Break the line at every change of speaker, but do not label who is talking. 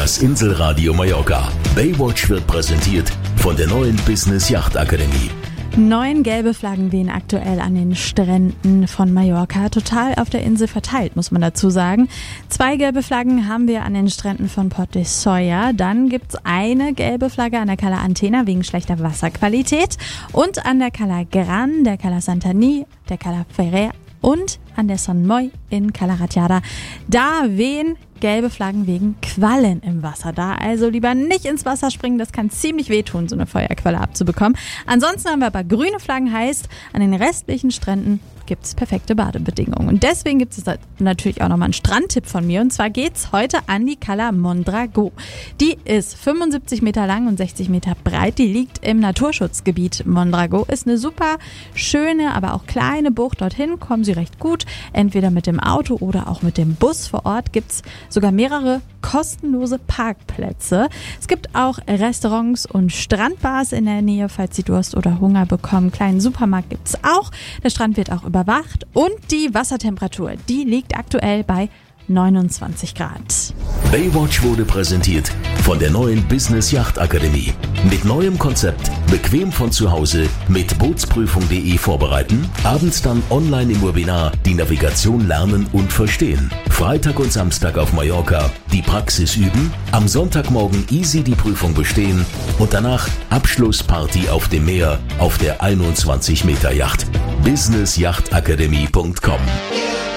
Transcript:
Das Inselradio Mallorca. Baywatch wird präsentiert von der neuen Business Yacht Akademie.
9 gelbe Flaggen wehen aktuell an den Stränden von Mallorca, total auf der Insel verteilt, muss man dazu sagen. 2 gelbe Flaggen haben wir an den Stränden von Port de Soya. Dann gibt's eine gelbe Flagge an der Cala Antena wegen schlechter Wasserqualität und an der Cala Gran, der Cala Santani, der Cala Ferrer und an der Son Moy in Cala Ratjada. Da wehen gelbe Flaggen wegen Quallen im Wasser. Da also lieber nicht ins Wasser springen, das kann ziemlich wehtun, so eine Feuerqualle abzubekommen. Ansonsten haben wir aber grüne Flaggen, heißt, an den restlichen Stränden gibt es perfekte Badebedingungen. Und deswegen gibt es natürlich auch nochmal einen Strandtipp von mir. Und zwar geht's heute an die Cala Mondragó. Die ist 75 Meter lang und 60 Meter breit. Die liegt im Naturschutzgebiet Mondragó. Ist eine super schöne, aber auch kleine Bucht. Dorthin kommen Sie recht gut. Entweder mit dem Auto oder auch mit dem Bus. Vor Ort gibt's sogar mehrere kostenlose Parkplätze. Es gibt auch Restaurants und Strandbars in der Nähe, falls Sie Durst oder Hunger bekommen. Einen kleinen Supermarkt gibt's auch. Der Strand wird auch überwacht und die Wassertemperatur, die liegt aktuell bei 29 Grad.
Baywatch wurde präsentiert von der neuen Business Yacht Akademie. Mit neuem Konzept, bequem von zu Hause, mit Bootsprüfung.de vorbereiten, abends dann online im Webinar die Navigation lernen und verstehen. Freitag und Samstag auf Mallorca die Praxis üben, am Sonntagmorgen easy die Prüfung bestehen und danach Abschlussparty auf dem Meer auf der 21 Meter Yacht. businessyachtakademie.com